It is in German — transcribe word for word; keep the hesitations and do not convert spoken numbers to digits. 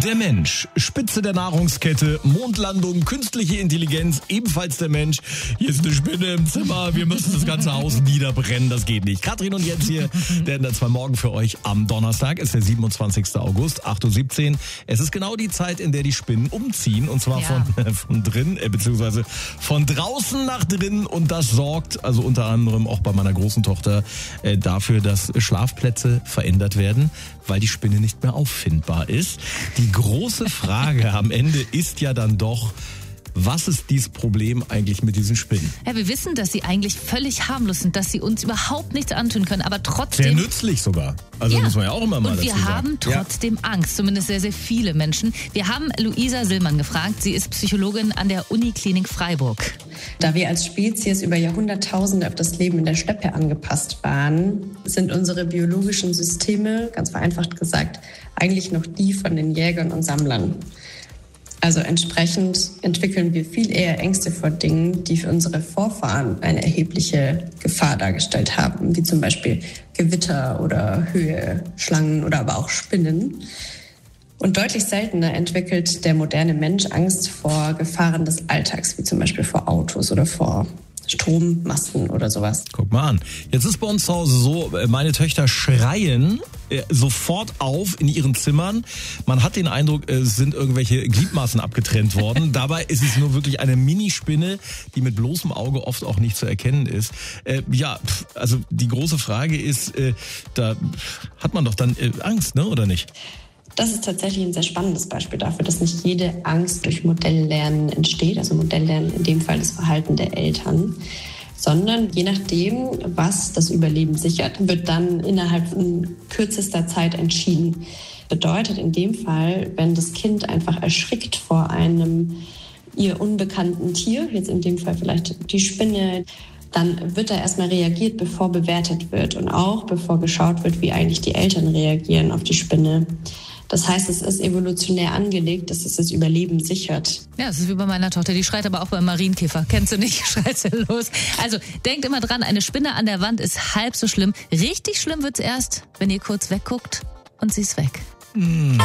Der Mensch, Spitze der Nahrungskette, Mondlandung, künstliche Intelligenz, ebenfalls der Mensch. Hier ist eine Spinne im Zimmer, wir müssen das ganze Haus niederbrennen, das geht nicht. Katrin und Jens hier, der N D R zwei Morgen für euch am Donnerstag, ist der siebenundzwanzigster August, acht Uhr siebzehn. Es ist genau die Zeit, in der die Spinnen umziehen, und zwar Ja. von, äh, von drin, äh, beziehungsweise von draußen nach drin, und das sorgt also unter anderem auch bei meiner großen Tochter äh, dafür, dass Schlafplätze verändert werden, weil die Spinne nicht mehr auffindbar ist. Die große Frage am Ende ist ja dann doch, was ist dieses Problem eigentlich mit diesen Spinnen? Ja, wir wissen, dass sie eigentlich völlig harmlos sind, dass sie uns überhaupt nichts antun können, aber Sehr trotzdem... nützlich sogar. Also Ja. muss man ja auch immer mal Und dazu wir sagen. haben trotzdem Angst, zumindest sehr, sehr viele Menschen. Wir haben Luisa Sillmann gefragt, sie ist Psychologin an der Uniklinik Freiburg. Da wir als Spezies über Jahrhunderttausende auf das Leben in der Steppe angepasst waren, sind unsere biologischen Systeme, ganz vereinfacht gesagt, eigentlich noch die von den Jägern und Sammlern. Also entsprechend entwickeln wir viel eher Ängste vor Dingen, die für unsere Vorfahren eine erhebliche Gefahr dargestellt haben, wie zum Beispiel Gewitter oder Höhe, Schlangen oder aber auch Spinnen. Und deutlich seltener entwickelt der moderne Mensch Angst vor Gefahren des Alltags, wie zum Beispiel vor Autos oder vor Strommasten oder sowas. Guck mal an. Jetzt ist bei uns zu Hause so, meine Töchter schreien äh, sofort auf in ihren Zimmern. Man hat den Eindruck, es sind irgendwelche Gliedmaßen abgetrennt worden. Dabei ist es nur wirklich eine Minispinne, die mit bloßem Auge oft auch nicht zu erkennen ist. Äh, ja, pf, also die große Frage ist, äh, da hat man doch dann äh, Angst, ne, oder nicht? Das ist tatsächlich ein sehr spannendes Beispiel dafür, dass nicht jede Angst durch Modelllernen entsteht, also Modelllernen in dem Fall das Verhalten der Eltern, sondern je nachdem, was das Überleben sichert, wird dann innerhalb von kürzester Zeit entschieden. Bedeutet in dem Fall, wenn das Kind einfach erschrickt vor einem ihr unbekannten Tier, jetzt in dem Fall vielleicht die Spinne, dann wird da erstmal reagiert, bevor bewertet wird und auch bevor geschaut wird, wie eigentlich die Eltern reagieren auf die Spinne. Das heißt, es ist evolutionär angelegt, dass es das Überleben sichert. Ja, es ist wie bei meiner Tochter, die schreit aber auch beim Marienkäfer. Kennst du nicht? Schreit sie los. Also denkt immer dran, eine Spinne an der Wand ist halb so schlimm. Richtig schlimm wird's erst, wenn ihr kurz wegguckt und sie ist weg. Mm.